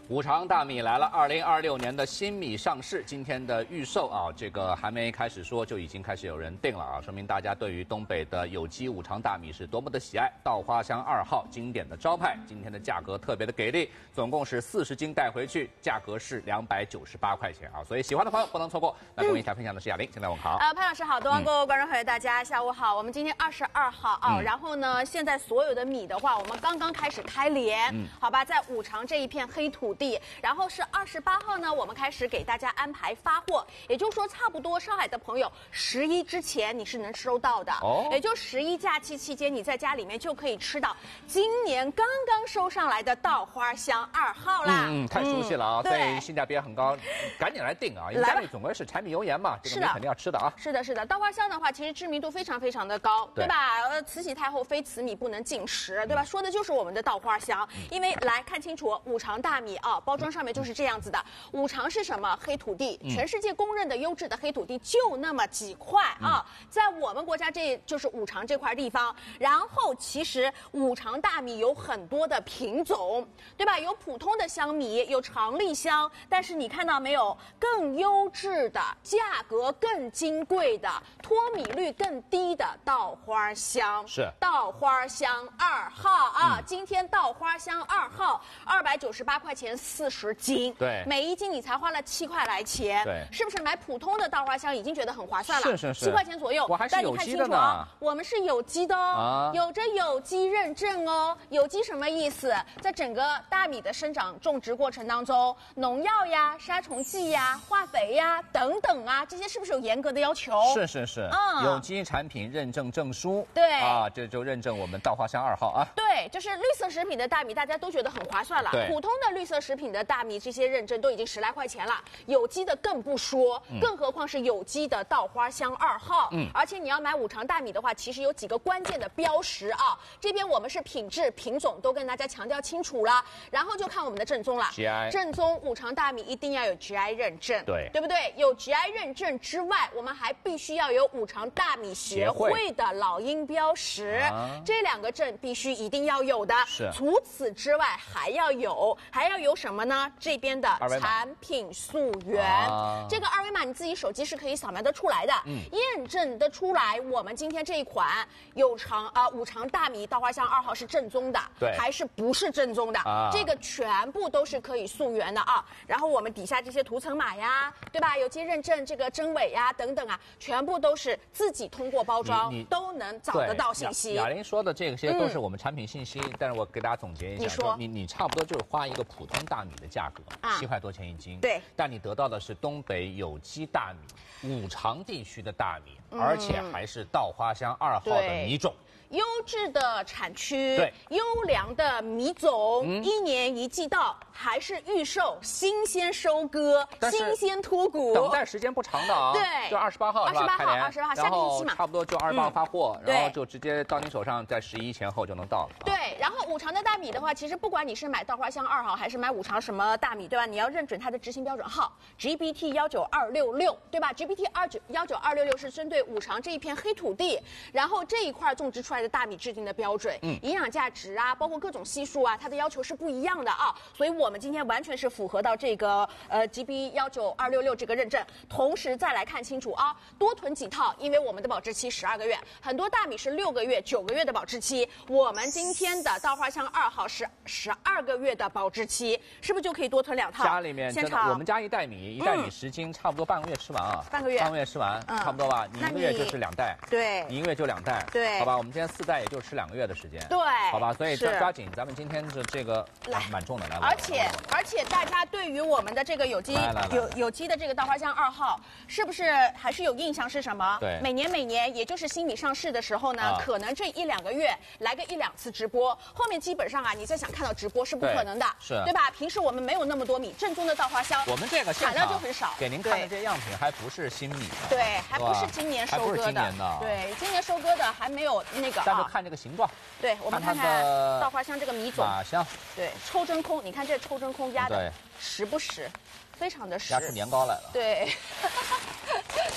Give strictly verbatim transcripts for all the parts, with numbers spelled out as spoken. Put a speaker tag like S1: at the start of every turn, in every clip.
S1: 五常大米来了，二零二六年的新米上市，今天的预售啊，这个还没开始说，就已经开始有人订了啊，说明大家对于东北的有机五常大米是多么的喜爱。稻花香二号经典的招牌，今天的价格特别的给力，总共是四十斤带回去，价格是两百九十八块钱啊，所以喜欢的朋友不能错过。那跟我一起来分享的是亚玲，现在我们好。
S2: 呃，潘老师好，东方购物观众朋友大家下午好，我们今天二十二号啊、嗯，然后呢，现在所有的米的话，我们刚刚开始开镰，嗯，好吧，在五常这一片黑土地，然后是二十八号呢，我们开始给大家安排发货，也就是说，差不多上海的朋友十一之前你是能收到的，哦，也就十一假期期间，你在家里面就可以吃到今年刚刚收上来的稻花香二号啦。
S1: 嗯嗯，太熟悉了啊，
S2: 嗯、
S1: 所以性价比也很高，赶紧来订啊，因为家里总归是柴米油盐嘛，这个你肯定要吃的啊。
S2: 是的，是的，稻花香的话，其实知名度非常非常的高， 对, 对吧？呃，慈禧太后非此米不能进食，对吧？嗯、说的就是我们的稻花香，嗯、因为来看清楚，五常大米啊，包装上面就是这样子的。五常是什么？黑土地，全世界公认的优质的黑土地就那么几块啊，嗯、在我们国家这就是五常这块地方。然后其实五常大米有很多的品种，对吧？有普通的香米，有长粒香，但是你看到没有？更优质的，价格更金贵的，脱米率更低的稻花香，
S1: 是
S2: 稻花香二号啊！嗯、今天稻花香二号二百九十八块钱四十斤，
S1: 对，
S2: 每一斤你才花了七块来钱，
S1: 对，
S2: 是不是买普通的稻花香已经觉得很划算了？
S1: 是是是，
S2: 七块钱左右。
S1: 我还是有机的呢，
S2: 啊、我们是有机的哦，啊、有着有机认证哦。有机什么意思？在整个大米的生长种植过程当中，农药呀、杀虫剂呀、化肥呀等等啊，这些是不是有严格的要求？
S1: 是是是，嗯，有机产品认证证书，
S2: 对
S1: 啊，这就认证我们稻花香二号啊。
S2: 对，就是绿色食品的大米，大家都觉得很划算了。普通的绿色食品的大米，这些认证都已经十来块钱了，有机的更不说，嗯、更何况是有机的稻花香二号。嗯，而且你要买五常大米的话，其实有几个关键的标识啊。这边我们是品质、品种都跟大家强调清楚了，然后就看我们的正宗了。
S1: G I
S2: 正宗五常大米一定要有 G I 认证，
S1: 对，
S2: 对不对？有 G I 认证之外，我们还必须要有五常大米协会的老鹰标识，啊、这两个证必须一定要有的。
S1: 是。
S2: 除此之外，还要有还要有什么呢？这边的产品溯源，啊、这个二维码你自己手机是可以扫描得出来的，嗯、验证得出来。我们今天这一款有常啊、呃、五常大米稻花香二号是正宗的，
S1: 对，
S2: 还是不是正宗的？啊、这个全部都是可以溯源的啊。然后我们底下这些涂层码呀，对吧？有机认证这个真伪呀等等啊，全部都是自己通过包装都能找得到信息。
S1: 雅玲说的这些都是我们产品信息，嗯、但是我给大家总结一下，
S2: 你说
S1: 你你差不多就是花一个普通大米的价格，啊、七块多钱一斤，
S2: 对，
S1: 但你得到的是东北有机大米，五常地区的大米，嗯、而且还是稻花香二号的米种。
S2: 优质的产区，
S1: 对，
S2: 优良的米种，
S1: 嗯、
S2: 一年一季到，还是预售，新鲜收割，新鲜脱谷，
S1: 等待时间不长的啊，
S2: 对，
S1: 就二十八号是吧？
S2: 二十八号，二十八号，下个星期嘛，
S1: 差不多就二十八号发货，
S2: 嗯、
S1: 然后就直接到你手上，在十一前后就能到了。
S2: 对，啊、然后五常的大米的话，其实不管你是买稻花香二号，还是买五常什么大米，对吧？你要认准它的执行标准号 G B T 一九二六六，对吧 ？G B T 二九幺九二六六是针对五常这一片黑土地，然后这一块种植出来的大米制定的标准，嗯，营养价值啊，包括各种系数啊，它的要求是不一样的啊，所以我们今天完全是符合到这个呃 G B 幺九二六六这个认证，同时再来看清楚啊，多囤几套，因为我们的保质期十二个月，很多大米是六个月、九个月的保质期，我们今天的稻花香二号是十二个月的保质期，是不是就可以多囤两套？
S1: 家里面真的，我们家一袋米，一袋米十斤，嗯、差不多半个月吃完啊，
S2: 半个月，
S1: 半个月吃完，嗯、差不多吧？你一个月就是两袋，
S2: 对，
S1: 你一个月就两袋，
S2: 对，
S1: 好吧？我们今天四袋也就吃两个月的时间，
S2: 对，
S1: 好吧？所以抓抓紧，咱们今天是这个来蛮重的，来，
S2: 而且而且大家对于我们的这个有机有有机的这个稻花香二号，是不是还是有印象？是什么？
S1: 对，
S2: 每年每年，也就是新米上市的时候呢，啊、可能这一两个月来个一两次直播，后面基本上啊，你再想看到直播是不可能的，
S1: 是，
S2: 对吧？平时我们没有那么多米，正宗的稻花香，
S1: 我们这个
S2: 产量就很少。
S1: 给您看的这些样品还不是新米的，
S2: 对，还不是今年收割的，
S1: 的
S2: 对，今年收割的还没有那个。
S1: 但是看这个形状，
S2: 对，我们看看稻花香这个米种，
S1: 马香，
S2: 对，抽真空，你看这抽真空压的实不实？非常的实，
S1: 压出年糕来了。
S2: 对。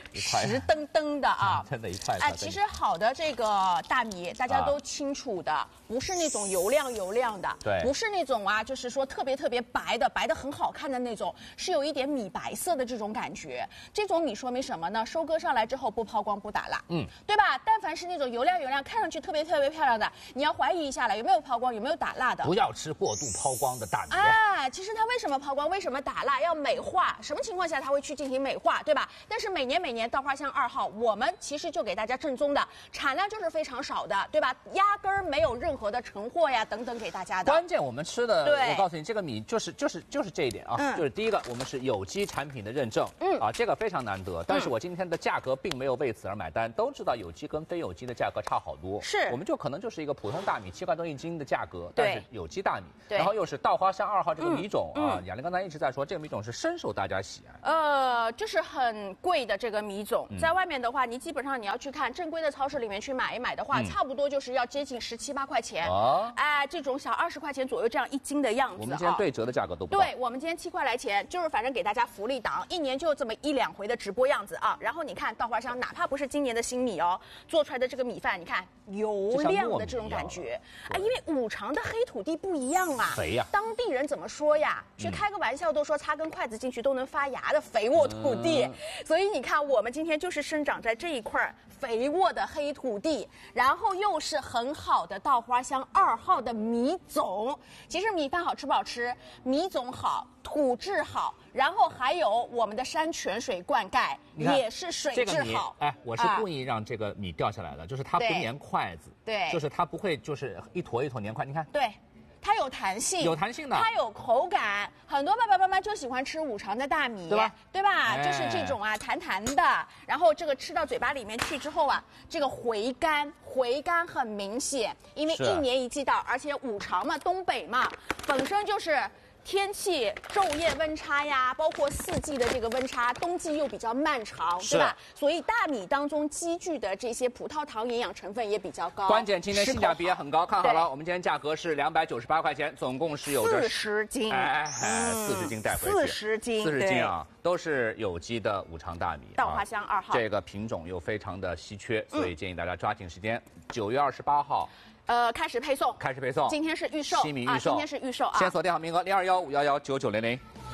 S2: 实登登的啊，
S1: 真的一块。
S2: 哎，其实好的这个大米大家都清楚的，不是那种油亮油亮的，
S1: 对，
S2: 不是那种啊，就是说特别特别白的，白的很好看的那种，是有一点米白色的这种感觉。这种米说明什么呢？收割上来之后不抛光不打蜡，嗯，对吧？但凡是那种油亮油亮，看上去特别特别漂亮的，你要怀疑一下了，有没有抛光，有没有打蜡的？
S1: 不要吃过度抛光的大米。
S2: 哎，其实它为什么抛光，为什么打蜡，要美化？什么情况下它会去进行美化，对吧？但是每年每年稻花香二号，我们其实就给大家正宗的，产量就是非常少的，对吧？压根儿没有任何的成货呀等等给大家的。
S1: 关键我们吃的，
S2: 对，
S1: 我告诉你，这个米就是就是就是这一点啊，嗯、就是第一个，我们是有机产品的认证，嗯啊，这个非常难得。但是我今天的价格并没有为此而买单，都知道有机跟非有机的价格差好多，
S2: 是，
S1: 我们就可能就是一个普通大米七块多一斤的价格，但是有机大米，
S2: 对，
S1: 然后又是稻花香二号这个米种、嗯、啊，雅玲刚才一直在说这个米种是深受大家喜爱，
S2: 呃，就是很贵的这个米种，嗯、在外面的话，你基本上你要去看正规的超市里面去买一买的话，嗯、差不多就是要接近十七八块钱，哦，哎，这种小二十块钱左右这样一斤的样子。
S1: 我们今天对折的价格都不
S2: 对，我们今天七块来钱，就是反正给大家福利档，一年就这么一两回的直播样子啊。然后你看稻花香，哪怕不是今年的新米哦，做出来的这个米饭，你看油亮的这种感觉，哎，因为五常的黑土地不一样啊，
S1: 肥呀、啊，
S2: 当地人怎么说呀？去开个玩笑都说插根筷子进去都能发芽的肥沃土地，嗯、所以你看我们今天就是生长在这一块肥沃的黑土地，然后又是很好的稻花香二号的米种。其实米饭好吃不好吃，米种好，土质好，然后还有我们的山泉水灌溉也是水质好。
S1: 哎，我是故意让这个米掉下来的，啊、就是它不粘筷子，
S2: 对，
S1: 就是它不会就是一坨一坨粘筷，你看，
S2: 对。它有弹性，
S1: 有弹性的，
S2: 它有口感。很多爸爸妈妈就喜欢吃五常的大米，
S1: 对吧？
S2: 对吧？哎、就是这种啊，弹弹的，然后这个吃到嘴巴里面去之后啊，这个回甘，回甘很明显，因为一年一季稻，而且五常嘛，东北嘛，本身就是。天气昼夜温差呀，包括四季的这个温差，冬季又比较漫长，对吧？所以大米当中积聚的这些葡萄糖营养成分也比较高。
S1: 关键今天性价比也很高，看好了，我们今天价格是两百九十八块钱，总共是有着
S2: 四十斤，
S1: 哎哎，四十斤带回去，
S2: 四十斤，
S1: 四十斤啊，都是有机的五常大米，
S2: 稻花香二号，
S1: 这个品种又非常的稀缺，所以建议大家抓紧时间，九月二十八号。
S2: 呃，开始配送，
S1: 开始配送。
S2: 今天是预售，
S1: 西米预售，
S2: 啊、今天是预售啊。
S1: 先锁定好名额，零二幺五幺幺九九零零。